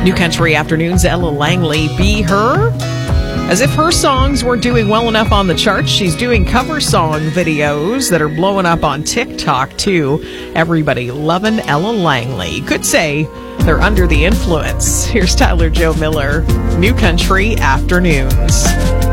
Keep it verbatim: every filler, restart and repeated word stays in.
New Country Afternoons, Ella Langley, Be Her. As if her songs weren't doing well enough on the charts, she's doing cover song videos that are blowing up on TikTok, too. Everybody loving Ella Langley. Could say they're under the influence. Here's Tyler Joe Miller, New Country Afternoons.